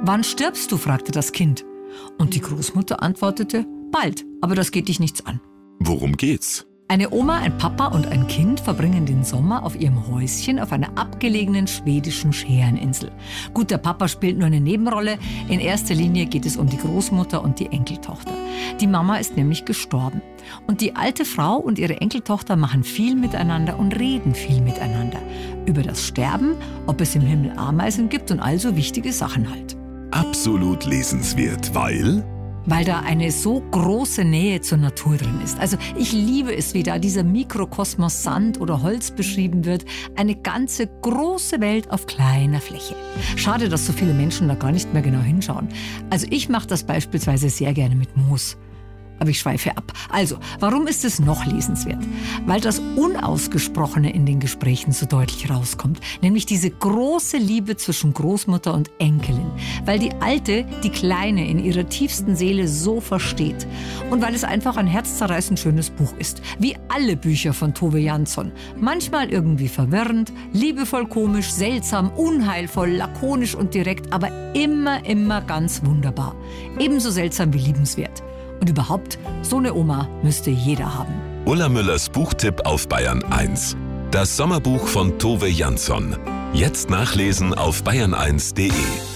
Wann stirbst du?, fragte das Kind. Und die Großmutter antwortete: Bald, aber das geht dich nichts an. Worum geht's? Eine Oma, ein Papa und ein Kind verbringen den Sommer auf ihrem Häuschen auf einer abgelegenen schwedischen Schäreninsel. Gut, der Papa spielt nur eine Nebenrolle. In erster Linie geht es um die Großmutter und die Enkeltochter. Die Mama ist nämlich gestorben. Und die alte Frau und ihre Enkeltochter machen viel miteinander und reden viel miteinander. Über das Sterben, ob es im Himmel Ameisen gibt und also wichtige Sachen halt. Absolut lesenswert, weil da eine so große Nähe zur Natur drin ist. Also ich liebe es, wie da dieser Mikrokosmos Sand oder Holz beschrieben wird. Eine ganze große Welt auf kleiner Fläche. Schade, dass so viele Menschen da gar nicht mehr genau hinschauen. Also ich mache das beispielsweise sehr gerne mit Moos. Aber ich schweife ab. Also, warum ist es noch lesenswert? Weil das Unausgesprochene in den Gesprächen so deutlich rauskommt. Nämlich diese große Liebe zwischen Großmutter und Enkelin. Weil die Alte die Kleine in ihrer tiefsten Seele so versteht. Und weil es einfach ein herzzerreißend schönes Buch ist. Wie alle Bücher von Tove Jansson. Manchmal irgendwie verwirrend, liebevoll komisch, seltsam, unheilvoll, lakonisch und direkt. Aber immer ganz wunderbar. Ebenso seltsam wie liebenswert. Und überhaupt, so eine Oma müsste jeder haben. Ulla Müllers Buchtipp auf Bayern 1. Das Sommerbuch von Tove Jansson. Jetzt nachlesen auf bayern1.de.